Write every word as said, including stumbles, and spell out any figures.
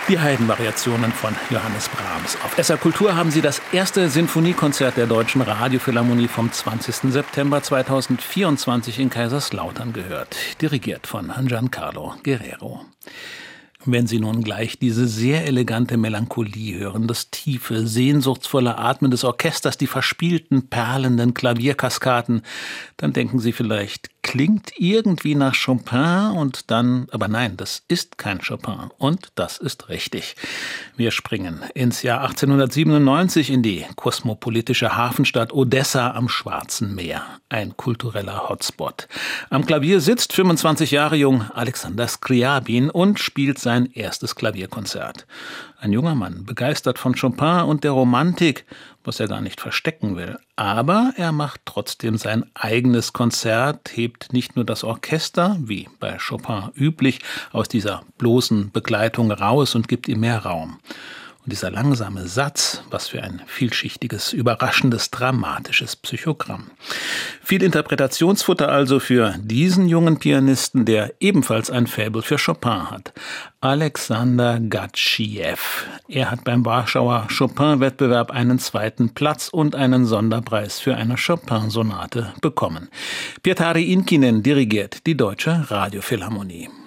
Die Haydn-Variationen von Johannes Brahms. Auf S R Kultur haben Sie das erste Sinfoniekonzert der Deutschen Radiophilharmonie vom zwanzigsten September zweitausendvierundzwanzig in Kaiserslautern gehört, dirigiert von Giancarlo Guerrero. Wenn Sie nun gleich diese sehr elegante Melancholie hören, das tiefe, sehnsuchtsvolle Atmen des Orchesters, die verspielten, perlenden Klavierkaskaden, dann denken Sie vielleicht, klingt irgendwie nach Chopin und dann, aber nein, das ist kein Chopin und das ist richtig. Wir springen ins Jahr achtzehnhundertsiebenundneunzig in die kosmopolitische Hafenstadt Odessa am Schwarzen Meer, ein kultureller Hotspot. Am Klavier sitzt fünfundzwanzig Jahre jung Alexander Scriabin und spielt sein erstes Klavierkonzert. Ein junger Mann, begeistert von Chopin und der Romantik, was er gar nicht verstecken will. Aber er macht trotzdem sein eigenes Konzert, hebt nicht nur das Orchester, wie bei Chopin üblich, aus dieser bloßen Begleitung raus und gibt ihm mehr Raum. Und dieser langsame Satz, was für ein vielschichtiges, überraschendes, dramatisches Psychogramm. Viel Interpretationsfutter also für diesen jungen Pianisten, der ebenfalls ein Faible für Chopin hat. Alexander Gatschiew. Er hat beim Warschauer Chopin-Wettbewerb einen zweiten Platz und einen Sonderpreis für eine Chopin-Sonate bekommen. Pietari Inkinen dirigiert die Deutsche Radiophilharmonie.